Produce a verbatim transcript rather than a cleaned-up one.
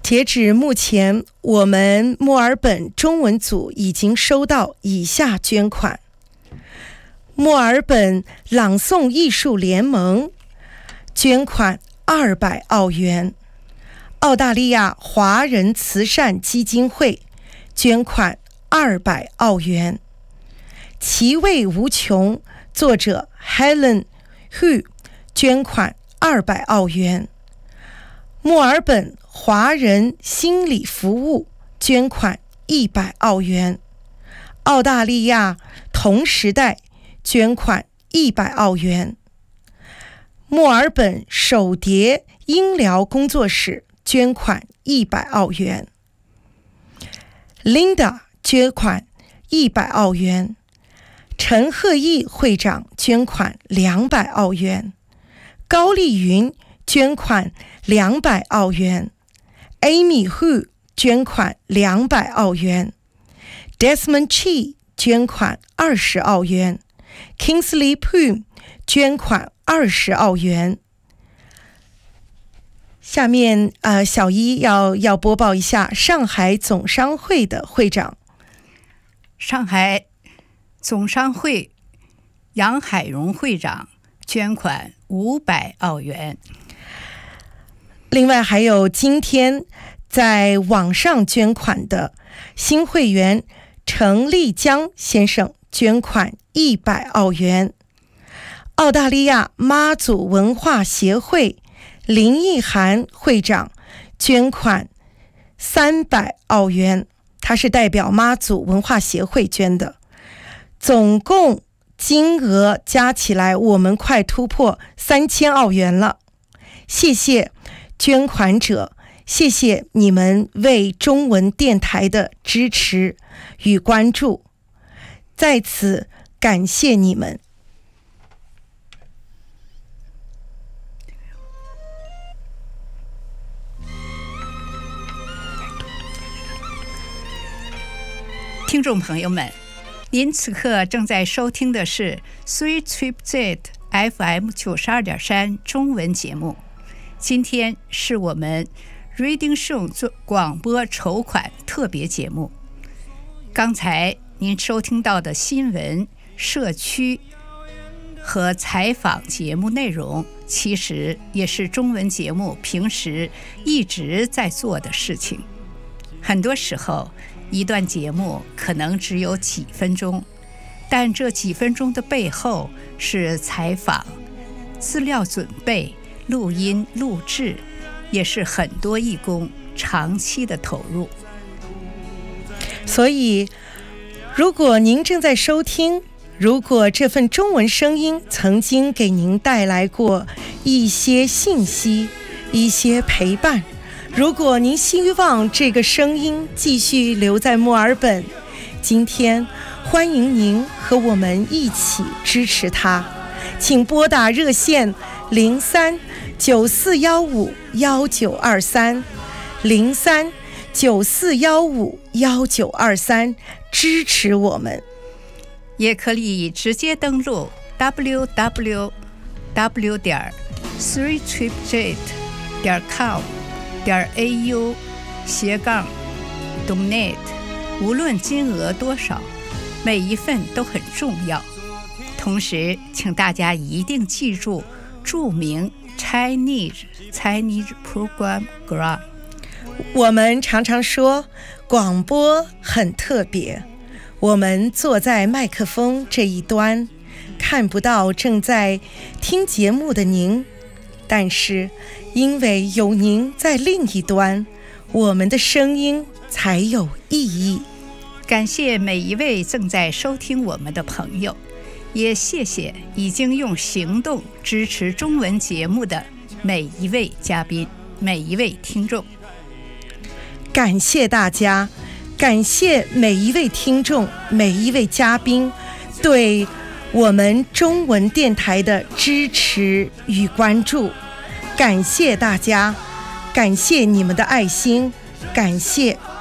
截止目前，我们墨尔本中文组已经收到以下捐款：墨尔本朗诵艺术联盟捐款二百澳元，澳大利亚华人慈善基金会捐款二百澳元，其味无穷作者 Helen Hu 捐款二百澳元，墨尔本华人心理服务捐款一百澳元，澳大利亚同时代捐款一百澳元，墨尔本手碟音疗工作室捐款一百澳元， Linda 捐款一百澳元，陈鹤义会长捐款两百澳元，高丽云捐款两百澳元， Amy Hu 捐款两百澳元， Desmond Chi 捐款二十澳元， Kingsley Poon 捐款二十澳元。下面呃，小一要要播报一下上海总商会的会长。 上海总商会杨海荣会长捐款五百澳元。 另外还有今天在网上捐款的新会员程立江先生捐款一百澳元。澳大利亚妈祖文化协会林奕涵会长捐款三百澳元，他是代表妈祖文化协会捐的，总共金额加起来我们快突破三千澳元了。谢谢捐款者，谢谢你们为中文电台的支持与关注，在此感谢你们。 听众朋友们，您此刻正在收听的是 Three Trip Z F M 九十二点三中文节目。今天是我们 Reading Show 广播筹款特别节目。刚才您收听到的新闻、社区和采访节目内容，其实也是中文节目平时一直在做的事情。很多时候一段节目可能只有几分钟，但这几分钟的背后是采访、资料准备、录音录制，也是很多义工长期的投入。 所以如果您正在收听，如果这份中文声音曾经给您带来过一些信息、一些陪伴，如果您希望这个声音继续留在墨尔本，今天欢迎您和我们一起支持它。请拨打热线零三九四幺五幺九二三零三九四幺五幺九二三支持我们。 也可以直接登录 w w w 点 three trip jet 点 com 点 a u 斜杠 donate， 无论金额多少，每一份都很重要。同时请大家一定记住注明 Chinese Chinese Program Grant。 我们常常说广播很特别，我们坐在麦克风这一端，看不到正在听节目的您，但是因为有您在另一端，我们的声音才有意义。 感谢每一位正在收听我们的朋友，也谢谢已经用行动支持中文节目的每一位嘉宾、每一位听众。 感谢大家，感谢每一位听众、每一位嘉宾对我们中文电台的支持与关注。感谢大家，感谢你们的爱心，感谢